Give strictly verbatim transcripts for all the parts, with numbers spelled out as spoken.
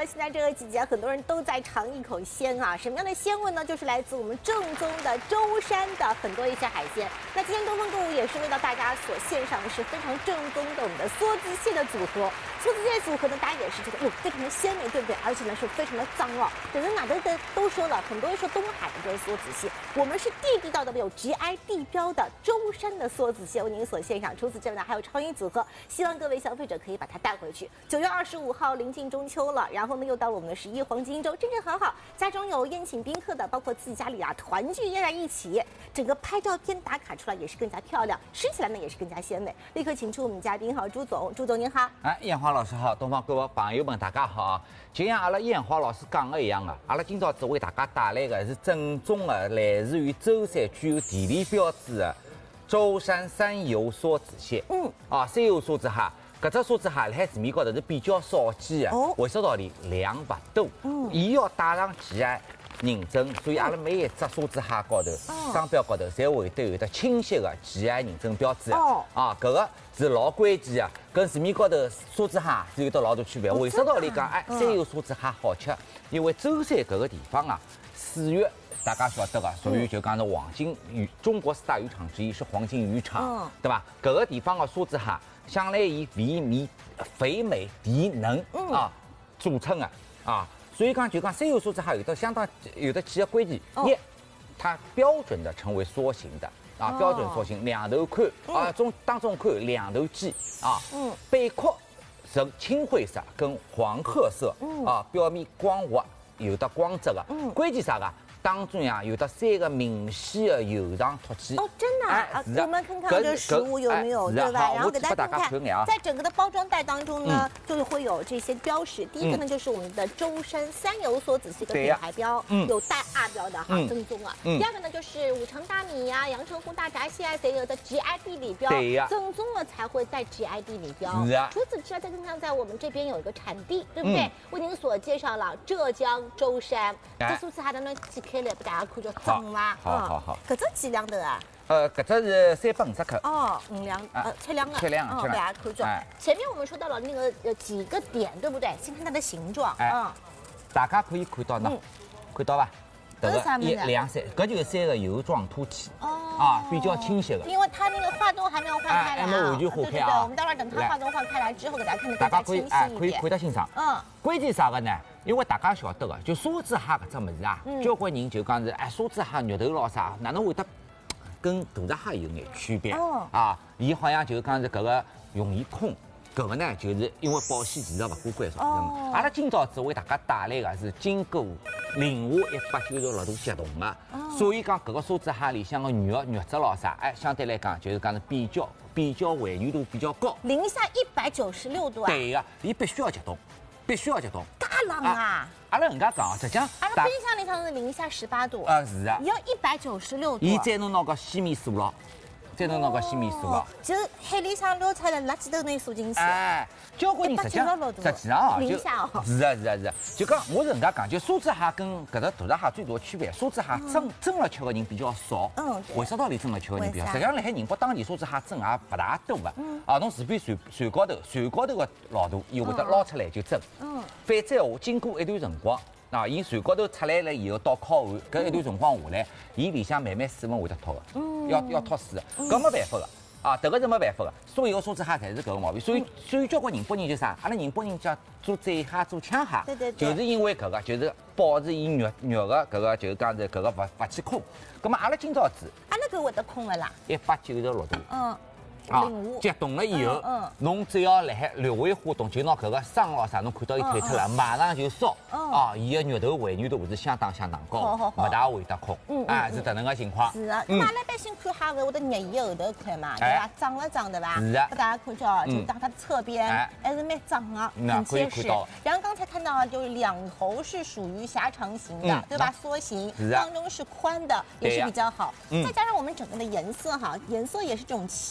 现在这个季节，很多人都在尝一口鲜啊。什么样的鲜味呢？就是来自我们正宗的舟山的很多一些海鲜。那今天东风购物也是为到大家所献上的是非常正宗的我们的梭子蟹的组合。梭子蟹组合呢，大家也是觉得哟非常的鲜美，对不对？而且呢是非常的脏哦。等等哪的的都说了，很多人说东海的这个梭子蟹，我们是地地道道的有 G I 地标的舟山的梭子蟹为您所献上。除此之外呢，还有超音组合，希望各位消费者可以把它带回去。九月二十五号临近中秋了，然后呢又到了我们的十一黄金周，真正很好。家中有宴请宾客的，包括自己家里啊团聚在一起，整个拍照片打卡出来也是更加漂亮，吃起来呢也是更加鲜美。立刻请出我们嘉宾哈，朱总，朱总您好。 哎，燕华老师好，东方各位朋友们大家好啊！就像阿拉燕华老师讲的一样啊，阿拉今朝只为大家带来的是正宗的，来自于舟山具有地理标志的舟山三游梭子蟹。嗯，啊，三游梭子蟹。搿只梭子蟹辣海市面高头是比较少见的，哦、为啥道理？量勿多，嗯，伊要带上 G I 认证，所以阿拉每一只梭子蟹高头、哦、商标高头，侪会得有得清晰的 G I 认证标志。哦，啊，搿个是老关键的，跟市面高头梭子蟹是有得老大区别。为啥道理讲？哎，三游梭子蟹好吃，因为舟山搿个地方啊，水域大家晓得个，属于就讲是黄金渔，中国四大渔场之一是黄金渔场，嗯、对吧？搿个地方的梭子蟹。向来以肥美、肥美、低嫩啊著称啊啊，所以讲就讲三游梭子蟹有的相当有的几个关键，一，它标准的成为梭形的啊，标准梭形，两头宽啊，中当中看两头尖啊，嗯，背壳呈青灰色跟黄褐色啊，表面光滑有的光泽的，关键啥个？当中呀，有的三个明显的油肠凸起。 哦，真的啊！哎、我们看看这食物有没有，哎、对吧？然后给大家看看，在整个的包装袋当中呢，嗯、就是会有这些标识。第一个呢，就是我们的舟山三游梭子蟹的品牌标，嗯、有带 R 标的哈，嗯、正宗啊。嗯、第二个呢，就是五常大米呀、阳澄湖大闸蟹啊，侪有的 G I 地理标，对呀，正宗了才会带 G I 地理标。是啊。除此之外，再看看在我们这边有一个产地，对不对？嗯、为您所介绍了浙江舟山，这梭子蟹的呢。开来给大家看叫脏伐？ 好好好， 搿只几两头啊？ 呃，搿只是三百五十克。 哦，五两，呃，七两的。 七两， 哦，大家看着。前面我们说到了那个呃几个点，对不对？先看它的形状。嗯。大家可以看到呢，看到吧？ 这是啥么子？ 一、两、三，搿就是三个油状凸起。哦。啊，比较清晰的。 因为它那个化冻还没有化开来啊。 还没完全化开啊。 我们待会儿等它化冻化开来之后，给大家看得更加清晰一点。 大家可以哎，可以看得清爽。嗯。关键啥个呢？因为大家晓得个，就梭子蟹搿只物事啊，交关人就讲是哎，梭子蟹肉头咯啥，哪能会得跟大闸蟹有眼区别？哦、啊，伊好像就讲是搿个容易空，搿个呢就是因为保鲜期实勿过关造成的。阿拉今朝只为大家带来个是经过零下一百九十六度急冻的，哦、所以讲搿个梭子蟹里向个肉肉质咯啥，哎，相对来讲就是讲是比较比较还原度比较高。 零下一百九十六度啊？ 对个，伊必须要急冻。必须要急冻， 大冷啊！ 阿拉人家讲，实际上， 阿拉冰箱里向是零下十八度。 啊，是啊。 要一百九十六度。 伊才能拿个西米锁了，才能拿个西米锁了。 就海里向捞出来的垃圾都能锁进去。 哎，交关人实际上，实际上啊， 零下哦。 是啊是啊是啊，就讲我人家讲，就梭子蟹跟搿只大闸蟹最大的区别，梭子蟹蒸蒸了吃的人比较少。嗯。为啥道理蒸了吃的人比较少？实际上辣海宁波当地梭子蟹蒸也勿大多的。嗯。啊，侬除非船船高头船高头的老大，伊会得捞出来就蒸。嗯。反之后经过一段辰光，啊，伊船高头出来了以后到靠岸，搿一段辰光下来，伊里向慢慢水分会得脱的。嗯。要要脱水的，搿没办法的。啊，这个是没办法的，所有梭子蟹侪是搿个毛病，所以所以交关宁波人就啥，阿拉宁波人叫做醉蟹、做呛蟹， 对对对，就是因为搿个，就是保持伊肉肉个搿个，就是讲是搿个勿勿去空。葛末阿拉今朝子， 阿拉搿会得空了啦， 一百九十六度。嗯。 啊， 急冻了以后，嗯，侬只要辣海略微化冻，就拿搿个霜咯啥，侬看到伊退出来，马上就烧。啊，伊个肉头还原度是相当相当高，勿大会得空。嗯，哎，是迭能个情况。 是啊，那阿拉一般性看蟹会得热伊后头块嘛，对伐？长了长对伐？ 是啊。 给大家看叫，就当它的侧边还是蛮长的，很结实。然后刚才看到就是两头是属于狭长型的，对吧？梭形，当中是宽的，也是比较好。再加上我们整个的颜色哈，颜色也是这种青色。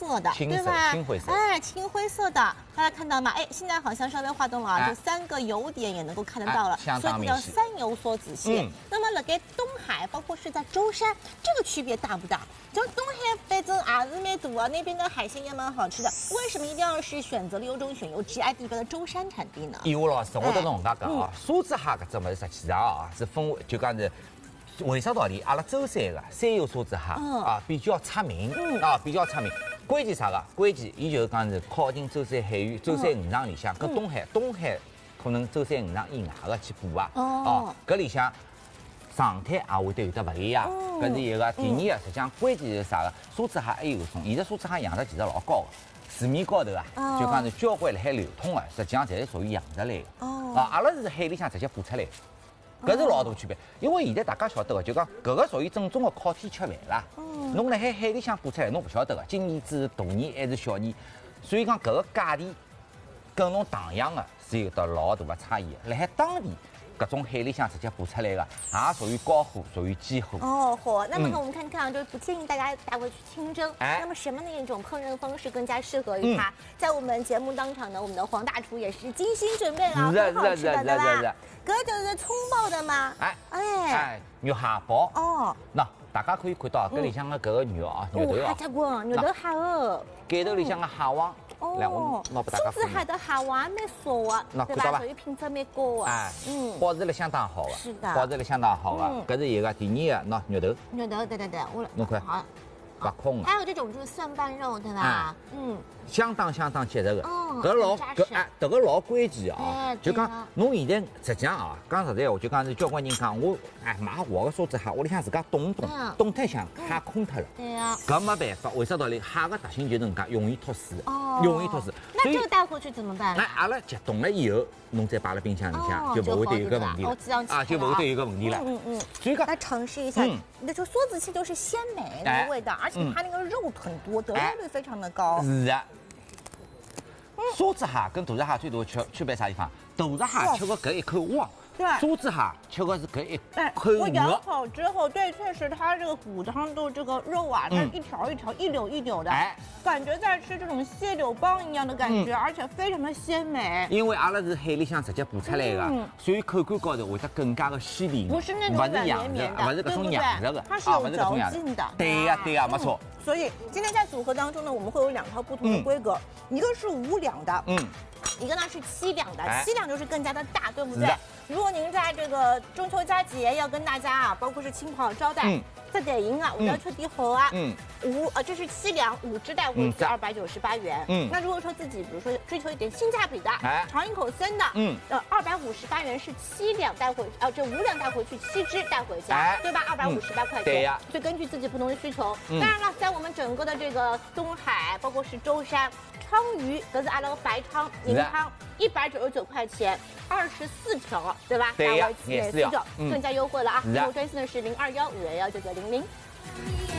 色的， 青色对吧？ 青灰色哎，青灰色的，大家看到吗？哎，现在好像稍微滑动了啊， 哎就三个油点也能够看得到了， 哎相所以它叫当明显三油梭子蟹。 嗯那么，在东海，包括是在舟山，这个区别大不大？就东海反正也是蛮多啊，那边的海鲜也蛮好吃的。为什么一定要是选择了优中选优 G I 地标的舟山产地呢？ 以我老师，我都同大家讲嗯啊，梭子蟹搿只物事实际上啊是分为就讲是。为啥道理？阿拉舟山个山油梭子蟹嗯啊比较出名嗯啊比较出名。关键啥个？关键伊就是讲是靠近舟山海域、舟山渔场里向，跟东海东海可能舟山渔场以外个去捕啊。 哦哦，搿里向状态也会得有得勿一样。 嗯搿是一个。第二个，实际上关键是啥个？梭子蟹还有一种，现在梭子蟹养殖其实老高个。市面高头啊， 哦就讲是交关辣海流通个，实际上侪是属于养殖类个。 哦啊，阿拉是海里向直接捕出来的。搿是老大区别，因为现在大家晓得个，就讲搿个属于正宗的靠天吃饭啦。侬辣海海里向捕出来，侬勿晓得个，今年子大年还是小年，所以讲搿个价钿跟侬唐养个是有得老大个差异的。辣海当地搿种海里向直接捕出来个，也属于高货，属于基货。 哦，火。那么嗯呢，我们看看啊，就是不建议大家带回去清蒸。 哎那么什么的一种烹饪方式更加适合于它？在我们节目当场呢，我们的黄大厨也是精心准备了， 是很好吃的， 是是对是是吧？搿就是葱爆的吗？ 哎哎， 哎，肉蟹煲。 哦， 喏，大家可以看到搿里向个搿个肉啊，肉头哦， 啊哈，结棍，牛头蟹哦。 盖头里向个蟹黄，来我拿拨大家看。 梭子蟹的蟹黄还蛮少的，对吧？ 那看到吧属于品质蛮高的。 哎， 嗯， 保持了相当好个， 是的保持了相当好嗯个。搿是一个，第二个，喏，肉头牛头，对对对，我侬看好。 白空个， 还有这种就是蒜瓣肉，对吧哎？ 嗯， 相当相当结实个。 哦搿老很扎实搿哎，迭个老关键啊哎！ 就讲对啊侬现在实际上啊，讲实在话，就讲是交关人讲我哎买活个梭子蟹，屋里向自家冻冻嗯， 冻脱想蟹空脱了。 对呀。 搿没办法，为啥道理？蟹个特性就是能介容易脱水， 哦容易脱水。 那所以这个带回去怎么办呢那？阿拉解冻了以后，侬再摆辣冰箱里向， 哦就勿会得有就好搿问题了对吧哦这样。 啊，就勿会得有搿问题了。 嗯嗯。 所以讲， 来尝试一下嗯， 那就梭子蟹就是鲜美那哎个味道，而且嗯它那个肉很多，得肉哎率非常的高。 是的。梭子蟹跟大闸蟹最大的区区别啥地方？大闸蟹吃个搿一口旺， 对梭子蟹吃个是搿一哎， 口我咬肉。 好之后，对，确实它这个骨汤的这个肉啊，它嗯一条一条、一绺一绺的， 哎感觉在吃这种蟹柳棒一样的感觉，而且非常的鲜美。 因为阿拉是海里向直接捕出来的嗯， 所以口感高头会得更加的鲜甜。 不是那种勿是软养殖， 绵绵的勿是搿种对不对养殖的， 它是啊， 有勿是搿种养殖嚼劲的对呀对呀， 嗯没错。 所以今天在组合当中呢，我们会有两套不同的嗯规格，一个是五两的， 嗯， 一个呢是七两的， 哎七两就是更加的大，对不对是的？ 如果您在这个中秋佳节要跟大家啊，包括是亲朋招待嗯， 在电影啊，我要彻底好啊， 嗯， 五呃这是七两，五只带回嗯去二百九十八元。 嗯那如果说自己比如说追求一点性价比的， 哎尝一口鲜的， 嗯， 呃二百五十八元是七两带回，呃这五两带回去，七只带回家， 哎对吧？二百五十八块钱。 对呀所以根据自己不同的需求， 嗯当然了，在我们整个的这个东海，包括是舟山。鲳鱼，格子阿拉白鲳、银鲳，一百九十九块钱，二十四条，对吧？ 对呀大为也是呀四个， 嗯更加优惠了啊！ 是的我专线的是零二幺五幺幺九九零零。